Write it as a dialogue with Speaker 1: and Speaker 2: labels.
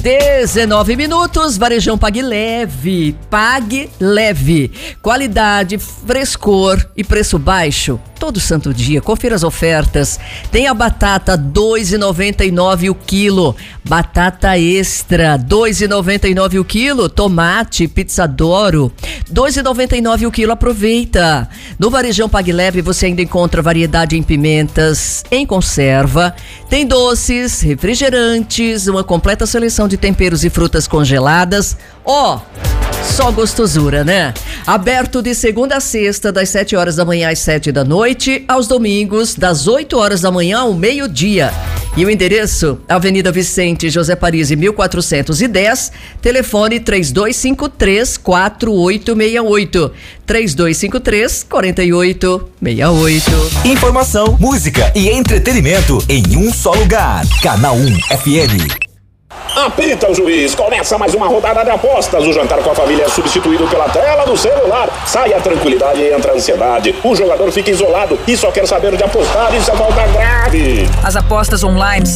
Speaker 1: 19 minutos, Varejão Pague Leve. Pague Leve. Qualidade, frescor e preço baixo. Todo santo dia, confira as ofertas. Tem a batata 2,99 o quilo. Batata extra 2,99 o quilo. Tomate Pizzadoro 2,99 o quilo. Aproveita. No Varejão Pague Leve você ainda encontra variedade em pimentas, em conserva. Tem doces, refrigerantes, uma completa seleção de temperos e frutas congeladas. Só gostosura, né? Aberto de segunda a sexta, das 7 horas da manhã às 7 da noite, aos domingos, das 8 horas da manhã ao meio-dia. E o endereço, Avenida Vicente José Parisi, 1410, telefone 3253-4868. 3253-4868.
Speaker 2: Informação, música e entretenimento em um só lugar. Canal 1 FM.
Speaker 3: Apita o juiz, começa mais uma rodada de apostas. O jantar com a família é substituído pela tela do celular. Sai a tranquilidade e entra a ansiedade. O jogador fica isolado e só quer saber de apostar. Isso é falta grave.
Speaker 4: As apostas online